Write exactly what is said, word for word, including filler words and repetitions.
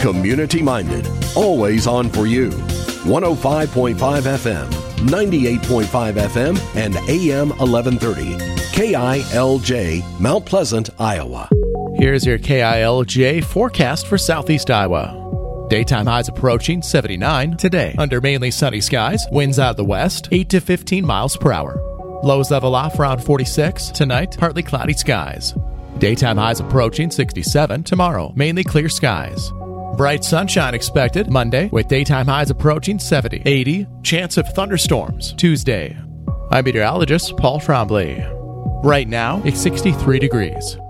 Community-minded, always on for you. one oh five point five F M, ninety-eight point five F M, and A M eleven thirty. K I L J, Mount Pleasant, Iowa. Here's your K I L J forecast for southeast Iowa. Daytime highs approaching seventy-nine today. Under mainly sunny skies, winds out of the west, eight to fifteen miles per hour. Lows level off around forty-six. Tonight, partly cloudy skies. Daytime highs approaching sixty-seven tomorrow. Mainly clear skies. Bright sunshine expected Monday with daytime highs approaching seventy. eighty. Chance of thunderstorms Tuesday. I'm meteorologist Paul Trombley. Right now, it's sixty-three degrees.